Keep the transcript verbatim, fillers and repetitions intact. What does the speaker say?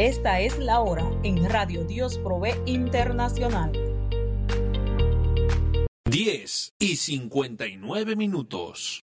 Esta es la hora en Radio Dios Provee Internacional. diez y cincuenta y nueve minutos.